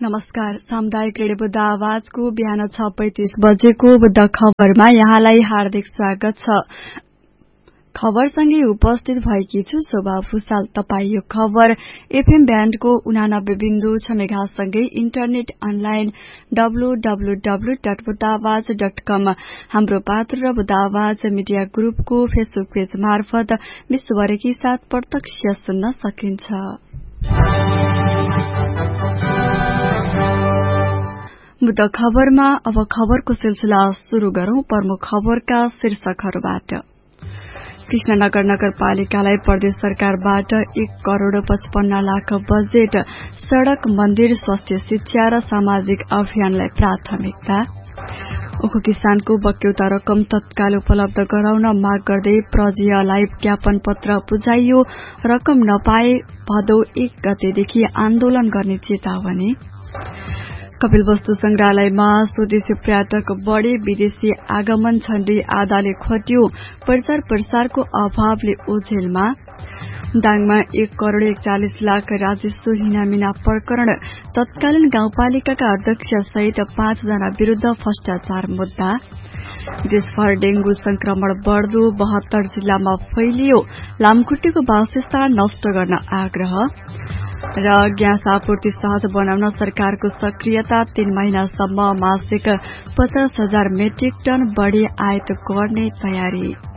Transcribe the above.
नमस्कार। सामुदायिक रेडियो बुद्ध आवाजको बिहान 6:35 बजेको बुद्ध खबरमा यहाँलाई हार्दिक स्वागत छ। खबरसँगै उपस्थित भएकी छु शोभा भूषाल। तपाई यो खबर एफएम ब्यान्डको 89.6 मेगासँगै इन्टरनेट अनलाइन www.buddhaawaz.com हाम्रो पात्र र बुद्ध आवाज मिडिया ग्रुपको फेसबुक पेज मार्फत विश्वभरकै साथ प्रत्यक्ष सुन्न सकिन्छ। बुद्ध खबरमा अब खबरको सिलसिला शुरू गरौं। प्रमुख खबरका शीर्षकहरूबाट। कृष्णनगर नगरपालिकालाई प्रदेश सरकारबाट 1,55,00,000 बजेट, सड़क, मन्दिर, स्वास्थ्य, शिक्षा र सामाजिक अभियानलाई प्राथमिकता। उखु किसानको बक्यौता रकम तत्काल उपलब्ध गराउन माग गर्दै प्रजीयलाई ज्ञापन पत्र बुझाइयो। रकम नपाए भदौ 1 गतेदेखि आन्दोलन गर्ने चेतावनी। कपिलवस्तु संग्रहालयमा स्वदेशी पर्यटक बढ़े, विदेशी आगमन झण्डै आधाले खट्यो। प्रचार प्रसारको अभावले ओझेलमा। दाङमा 1,41,00,000 राजस्व हिनामिना प्रकरण, तत्कालीन गाउँपालिकाका अध्यक्ष सहित 5 जना विरूद्ध भ्रष्टाचार मुद्दा। देशभर डेंगू संक्रमण बढ़दो, 72 जिल्लामा फैलियो। लामखुट्टेको वासस्थान नष्ट गर्न आग्रह र ग्यास आपूर्ति सहज बनाउन सरकारको सक्रियता। 3 महिनासम्म मासिक 50,000 मेट्रिक टन बढ़ी आयात गर्ने तयारी।